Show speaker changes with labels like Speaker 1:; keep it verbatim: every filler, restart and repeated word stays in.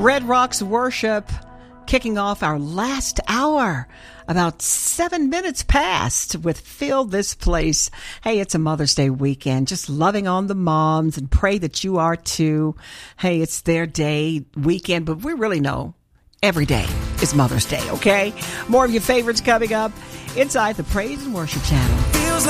Speaker 1: Red Rocks Worship kicking off our last hour. About seven minutes past with Fill This Place. Hey, it's a Mother's Day weekend. Just loving on the moms and pray that you are too. Hey, it's their day weekend, but we really know every day is Mother's Day, okay? More of your favorites coming up inside the Praise and Worship Channel.